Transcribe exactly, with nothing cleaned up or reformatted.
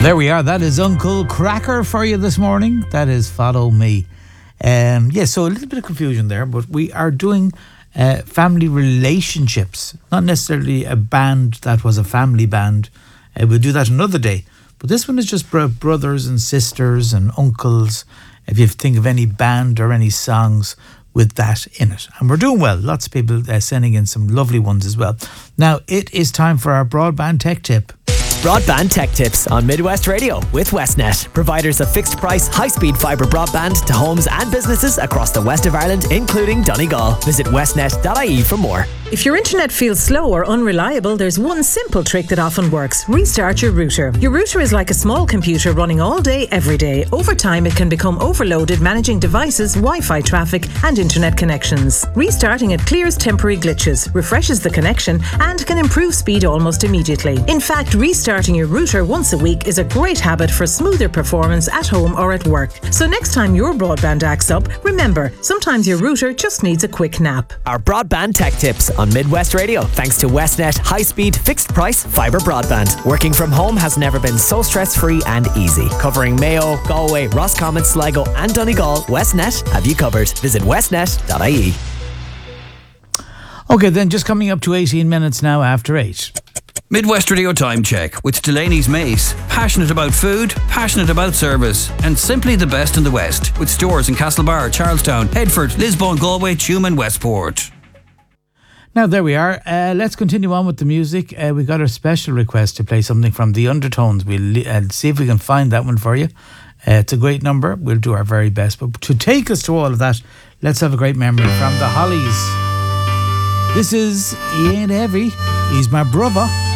There we are. That is Uncle Cracker for you this morning. That is Follow Me. Um, yeah, so a little bit of confusion there, but we are doing uh, family relationships, not necessarily a band that was a family band. Uh, we'll do that another day. But this one is just bro- brothers and sisters and uncles, if you think of any band or any songs with that in it. And we're doing well. Lots of people uh, sending in some lovely ones as well. Now, it is time for our Broadband Tech Tip. Broadband Tech Tips on Midwest Radio with Westnet, providers of fixed price, high speed fibre broadband to homes and businesses across the west of Ireland, including Donegal. Visit westnet dot I E for more. If your internet feels slow or unreliable, there's one simple trick that often works. Restart your router. Your router is like a small computer running all day, every day. Over time, it can become overloaded managing devices, Wi-Fi traffic, and internet connections. Restarting it clears temporary glitches, refreshes the connection, and can improve speed almost immediately. In fact, restarting your router once a week is a great habit for smoother performance at home or at work. So next time your broadband acts up, remember, sometimes your router just needs a quick nap. Our Broadband Tech Tips on Midwest Radio, thanks to Westnet high-speed, fixed-price fibre broadband. Working from home has never been so stress-free and easy. Covering Mayo, Galway, Roscommon, Sligo and Donegal, Westnet have you covered. Visit westnet dot I E. Okay, then just coming up to eighteen minutes now after eight. Midwest Radio Time Check with Delaney's Mace. Passionate about food, passionate about service, and simply the best in the West. With stores in Castlebar, Charlestown, Headford, Lisbon, Galway, Tuam and Westport. Now, there we are. Uh, let's continue on with the music. Uh, we got a special request to play something from The Undertones. We'll uh, see if we can find that one for you. Uh, it's a great number. We'll do our very best. But to take us to all of that, let's have a great memory from the Hollies. This is He Ain't Heavy, He's My Brother.